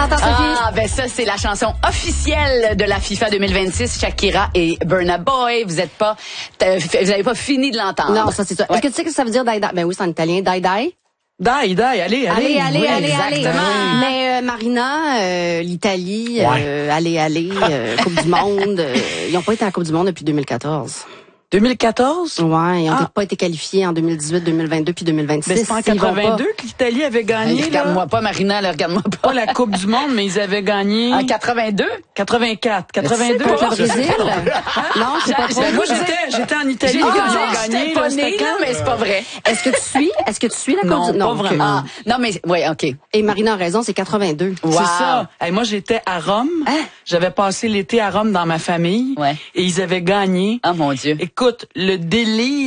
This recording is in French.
l'entend, Sophie? Ah, ben ça, c'est la chanson officielle de la FIFA 2026, Shakira et Burna Boy. Vous avez pas fini de l'entendre. Non, ça, c'est ça. Ouais. Est-ce que tu sais que ça veut dire die die? Ben oui, c'est en italien, die die. Allez. exactement. Mais Marina, l'Italie, allez, Coupe du Monde, ils n'ont pas été à la Coupe du Monde depuis 2014. 2014? Ouais, ils n'ont pas été qualifiés en 2018, 2022 puis 2026. Mais c'est pas en 82 que l'Italie avait gagné, Regarde-moi pas, Marina, là, regarde-moi pas. Pas la Coupe du Monde, mais ils avaient gagné... En 82? 84. 82. Contre le Brésil? Non, c'est pas trop. Ben, moi, j'étais en Italie quand ils ont gagné. J'étais pas née, là, mais c'est pas vrai. Est-ce que tu suis la Coupe Non, du pas vraiment. Ah, non, mais, ouais, OK. Et Marina a raison, c'est 82. Wow. C'est ça. Hey, moi, j'étais à Rome. Hein? J'avais passé l'été à Rome dans ma famille. Ouais. Et ils avaient gagné. Ah, mon Dieu. Écoute, le délire